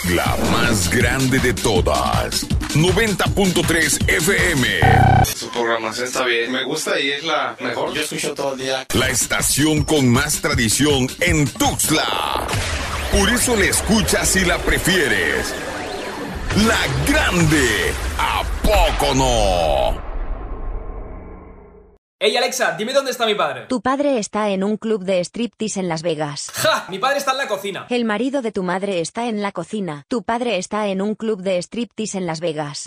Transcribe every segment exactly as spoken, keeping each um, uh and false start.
La más grande de todas. noventa punto tres F M. Su programación está bien. Me gusta y es la mejor. Yo escucho todo el día. La estación con más tradición en Tuxtla. Por eso la escuchas y la prefieres. La grande. ¿A poco no? Ey, Alexa, dime dónde está mi padre. Tu padre está en un club de striptease en Las Vegas. ¡Ja! Mi padre está en la cocina. El marido de tu madre está en la cocina. Tu padre está en un club de striptease en Las Vegas.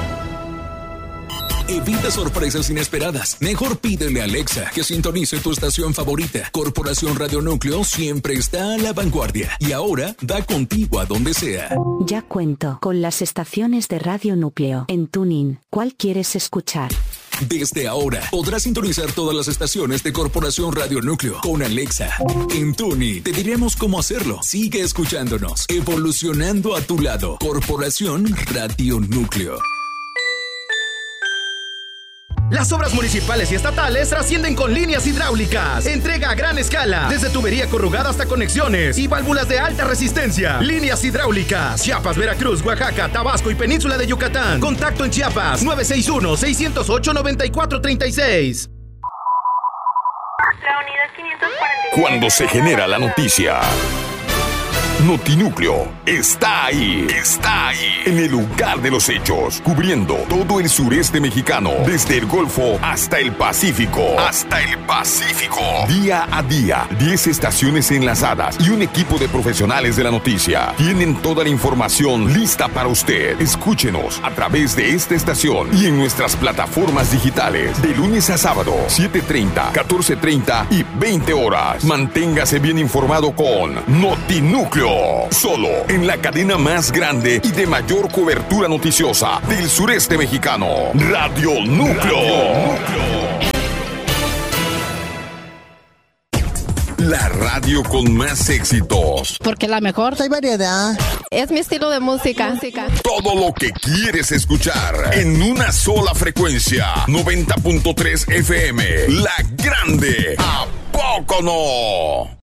Evita sorpresas inesperadas. Mejor pídele a Alexa que sintonice tu estación favorita. Corporación Radio Núcleo siempre está a la vanguardia. Y ahora da contigo a donde sea. Ya cuento con las estaciones de Radio Núcleo en TuneIn. ¿Cuál quieres escuchar? Desde ahora podrás sintonizar todas las estaciones de Corporación Radio Núcleo con Alexa. En TuneIn te diremos cómo hacerlo. Sigue escuchándonos, evolucionando a tu lado. Corporación Radio Núcleo. Las obras municipales y estatales trascienden con líneas hidráulicas. Entrega a gran escala, desde tubería corrugada hasta conexiones y válvulas de alta resistencia. Líneas hidráulicas. Chiapas, Veracruz, Oaxaca, Tabasco y Península de Yucatán. Contacto en Chiapas nueve seis uno, seis cero ocho, nueve cuatro tres seis. La unidad quinientos cuarenta y siete. Cuando se genera la noticia, Notinúcleo está ahí, está ahí, en el lugar de los hechos, cubriendo todo el sureste mexicano, desde el Golfo hasta el Pacífico, hasta el Pacífico. Día a día, diez estaciones enlazadas y un equipo de profesionales de la noticia tienen toda la información lista para usted. Escúchenos a través de esta estación y en nuestras plataformas digitales, de lunes a sábado, siete treinta, catorce treinta y veinte horas. Manténgase bien informado con Notinúcleo. Solo en la cadena más grande y de mayor cobertura noticiosa del sureste mexicano, Radio Núcleo. Radio Núcleo. La radio con más éxitos. Porque la mejor. Hay variedad. Es mi estilo de música. música. Todo lo que quieres escuchar en una sola frecuencia. noventa punto tres F M. La grande. ¿A poco no?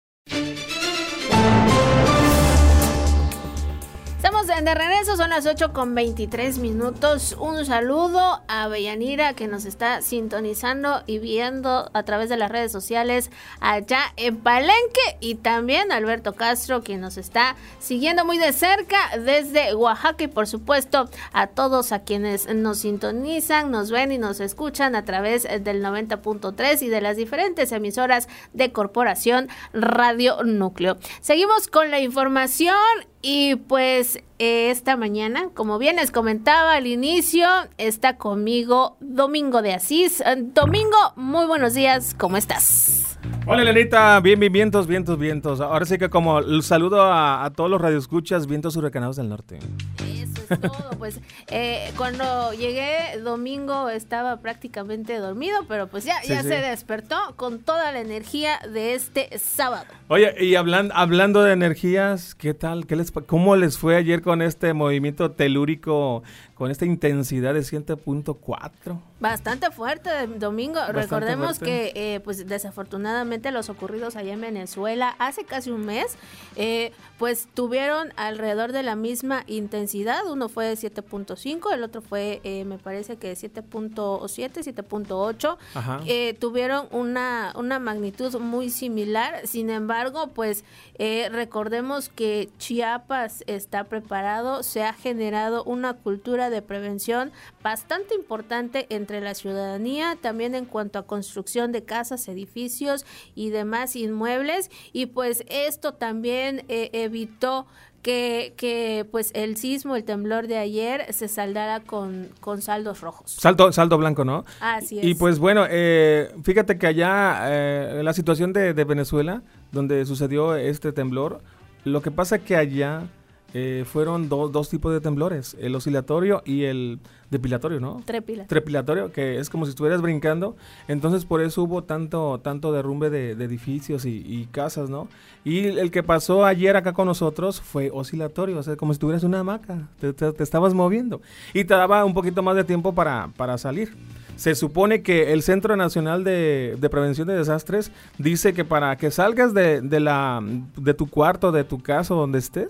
Estamos de regreso, son las ocho con veintitrés minutos. Un saludo a Bellanira, que nos está sintonizando y viendo a través de las redes sociales allá en Palenque, y también a Alberto Castro, quien nos está siguiendo muy de cerca desde Oaxaca, y por supuesto a todos a quienes nos sintonizan, nos ven y nos escuchan a través del noventa punto tres y de las diferentes emisoras de Corporación Radio Núcleo. Seguimos con la información. Y pues eh, esta mañana, como bien les comentaba al inicio, está conmigo Domingo de Asís. Domingo, muy buenos días, ¿cómo estás? Hola, Elenita, bien, bien, vientos, vientos, vientos. Ahora sí que como saludo a, a todos los radioescuchas, vientos huracanados del norte. Eso es todo, pues eh, cuando llegué domingo estaba prácticamente dormido, pero pues ya, sí, ya sí. se despertó con toda la energía de este sábado. Oye, y hablan, hablando de energías, ¿qué tal? ¿Qué les, ¿Cómo les fue ayer con este movimiento telúrico, con esta intensidad de siete punto cuatro? Bastante fuerte, Domingo. Bastante Recordemos fuerte. que eh, pues desafortunadamente los ocurridos allá en Venezuela hace casi un mes, eh, pues tuvieron alrededor de la misma intensidad. Uno fue siete punto cinco, el otro fue, eh, me parece que siete punto siete, siete punto ocho. Eh, tuvieron una, una magnitud muy similar. Sin embargo, pues eh, recordemos que Chiapas está preparado, se ha generado una cultura de prevención bastante importante entre la ciudadanía, también en cuanto a construcción de casas, edificios y demás inmuebles, y pues esto también eh, evitó que, que pues el sismo, el temblor de ayer se saldara con, con saldos rojos. Saldo, saldo blanco, ¿no? Así es. Y pues bueno, eh, fíjate que allá eh, la situación de, de Venezuela, donde sucedió este temblor, lo que pasa es que allá Eh, fueron dos, dos tipos de temblores, el oscilatorio y el depilatorio, ¿no? Trepilatorio. Trepilatorio, que es como si estuvieras brincando. Entonces por eso hubo tanto tanto derrumbe de, de edificios y, y casas, ¿no? Y el que pasó ayer acá con nosotros fue oscilatorio, o sea, como si estuvieras en una hamaca, te, te, te estabas moviendo y te daba un poquito más de tiempo para, para salir. Se supone que el Centro Nacional de, de Prevención de Desastres dice que para que salgas de, de, la, de tu cuarto, de tu casa, donde estés,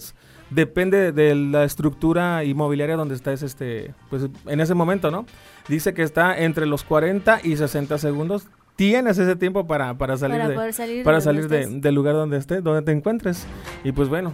depende de la estructura inmobiliaria donde estés, este, pues en ese momento, ¿no? Dice que está entre los cuarenta y sesenta segundos. Tienes ese tiempo para, para salir, para de, poder salir, para de salir de, del lugar donde estés, donde te encuentres. Y pues bueno,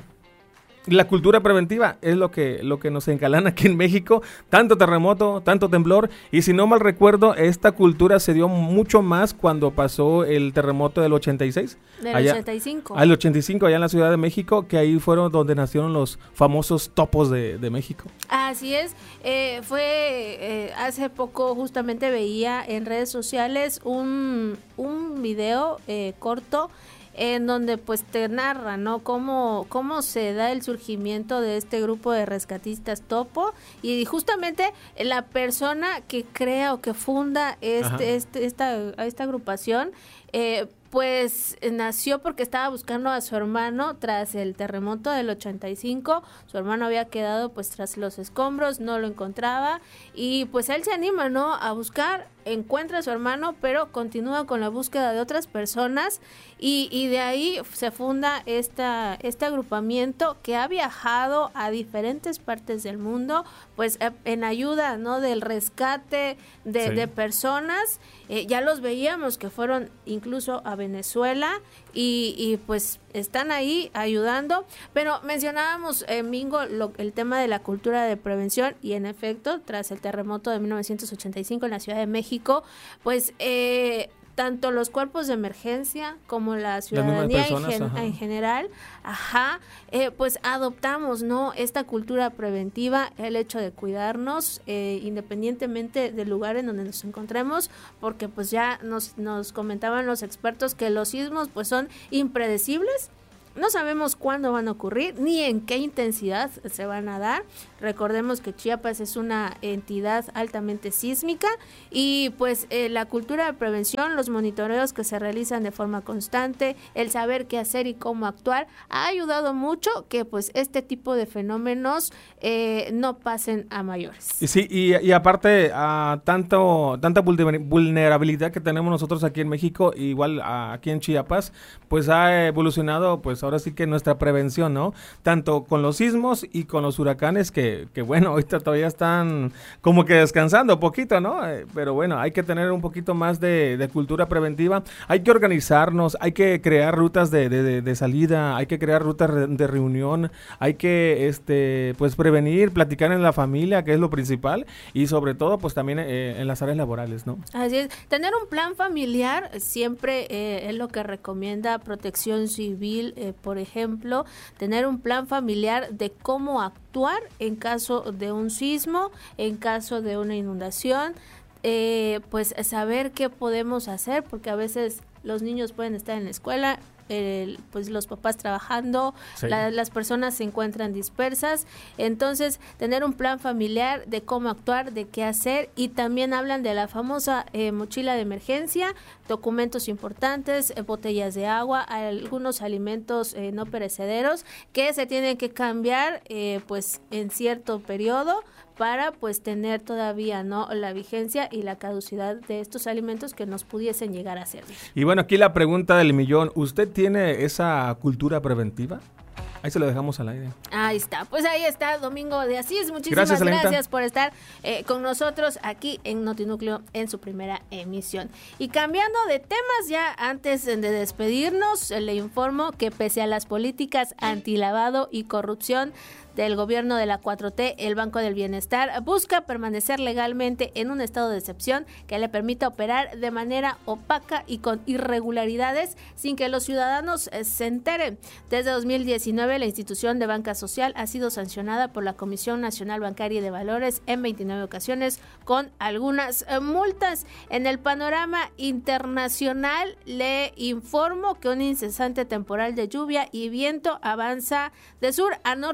la cultura preventiva es lo que, lo que nos encalana aquí en México. Tanto terremoto, tanto temblor. Y si no mal recuerdo, esta cultura se dio mucho más cuando pasó el terremoto del ochenta y seis. Del allá, ochenta y cinco. Al ochenta y cinco, allá en la Ciudad de México, que ahí fueron donde nacieron los famosos topos de, de México. Así es. Eh, fue eh, hace poco justamente veía en redes sociales un, un video eh, corto en donde pues te narra, ¿no? Cómo, cómo se da el surgimiento de este grupo de rescatistas topo, y justamente la persona que crea o que funda este, este esta, esta agrupación, eh, pues nació porque estaba buscando a su hermano tras el terremoto del ochenta y cinco. Su hermano había quedado pues tras los escombros, no lo encontraba, y pues él se anima, ¿no?, a buscar, encuentra a su hermano, pero continúa con la búsqueda de otras personas, y, y de ahí se funda esta, este agrupamiento que ha viajado a diferentes partes del mundo, pues en ayuda, ¿no?, del rescate de, sí. de personas. Eh, ya los veíamos que fueron incluso a Venezuela, y, y pues están ahí ayudando. Pero mencionábamos, eh, Mingo, lo, el tema de la cultura de prevención, y en efecto, tras el terremoto de mil novecientos ochenta y cinco en la Ciudad de México, pues eh, tanto los cuerpos de emergencia como la ciudadanía personas, en, gen, en general, ajá, eh, pues adoptamos, ¿no?, esta cultura preventiva, el hecho de cuidarnos, eh, independientemente del lugar en donde nos encontremos, porque pues ya nos, nos comentaban los expertos que los sismos pues son impredecibles. No sabemos cuándo van a ocurrir, ni en qué intensidad se van a dar. Recordemos que Chiapas es una entidad altamente sísmica, y pues eh, la cultura de prevención, los monitoreos que se realizan de forma constante, el saber qué hacer y cómo actuar, ha ayudado mucho que pues este tipo de fenómenos eh, no pasen a mayores. Y sí, y, y aparte a tanto tanta vulnerabilidad que tenemos nosotros aquí en México, igual a, aquí en Chiapas, pues ha evolucionado, pues ahora sí que nuestra prevención, ¿no? Tanto con los sismos y con los huracanes, que, que bueno, ahorita todavía están como que descansando un poquito, ¿no? Eh, pero bueno, hay que tener un poquito más de, de cultura preventiva, hay que organizarnos, hay que crear rutas de, de, de salida, hay que crear rutas de reunión, hay que, este, pues prevenir, platicar en la familia, que es lo principal, y sobre todo, pues también eh, en las áreas laborales, ¿no? Así es, tener un plan familiar siempre eh, es lo que recomienda Protección Civil, eh, por ejemplo, tener un plan familiar de cómo actuar en caso de un sismo, en caso de una inundación, eh, pues saber qué podemos hacer, porque a veces los niños pueden estar en la escuela, El, pues los papás trabajando, sí. la, las personas se encuentran dispersas, entonces tener un plan familiar de cómo actuar, de qué hacer, y también hablan de la famosa eh, mochila de emergencia, documentos importantes, eh, botellas de agua, algunos alimentos eh, no perecederos que se tienen que cambiar eh, pues en cierto periodo, para pues tener todavía no la vigencia y la caducidad de estos alimentos que nos pudiesen llegar a servir. Y bueno, aquí la pregunta del millón, ¿usted tiene esa cultura preventiva? Ahí se lo dejamos al aire. Ahí está, pues ahí está Domingo de Asís, muchísimas gracias, gracias por estar eh, con nosotros aquí en Notinúcleo en su primera emisión. Y cambiando de temas, ya antes de despedirnos, le informo que pese a las políticas antilavado y corrupción del gobierno de la cuatro T, el Banco del Bienestar busca permanecer legalmente en un estado de excepción que le permita operar de manera opaca y con irregularidades sin que los ciudadanos se enteren. Desde dos mil diecinueve, la institución de banca social ha sido sancionada por la Comisión Nacional Bancaria y de Valores en veintinueve ocasiones con algunas multas. En el panorama internacional, le informo que un incesante temporal de lluvia y viento avanza de sur a norte en Chile,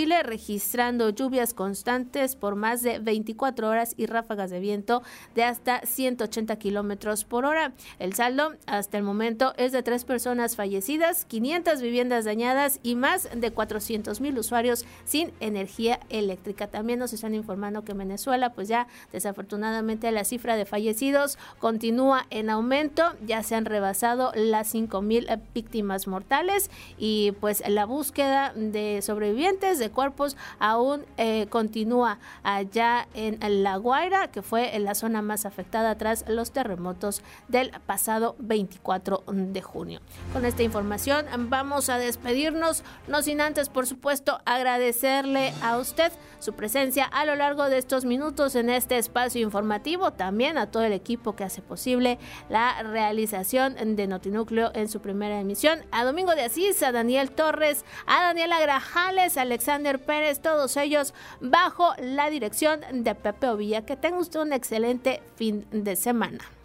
Chile, registrando lluvias constantes por más de veinticuatro horas y ráfagas de viento de hasta ciento ochenta kilómetros por hora. El saldo hasta el momento es de tres personas fallecidas, quinientas viviendas dañadas y más de cuatrocientos mil usuarios sin energía eléctrica. También nos están informando que en Venezuela, pues ya desafortunadamente la cifra de fallecidos continúa en aumento, ya se han rebasado las cinco mil víctimas mortales y pues la búsqueda de sobrevivientes de cuerpos aún eh, continúa allá en La Guaira, que fue en la zona más afectada tras los terremotos del pasado veinticuatro de junio. Con esta información vamos a despedirnos, no sin antes, por supuesto, agradecerle a usted su presencia a lo largo de estos minutos en este espacio informativo, también a todo el equipo que hace posible la realización de Notinúcleo en su primera emisión, a Domingo de Asís, a Daniel Torres, a Daniela Grajales, a Alexander Pérez, todos ellos bajo la dirección de Pepe Ovilla. Que tenga usted un excelente fin de semana.